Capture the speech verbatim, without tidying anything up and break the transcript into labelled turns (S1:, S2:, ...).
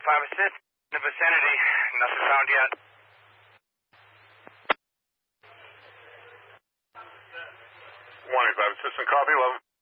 S1: five assist in the vicinity. Nothing found yet.
S2: one eight five assistant, copy, eleven.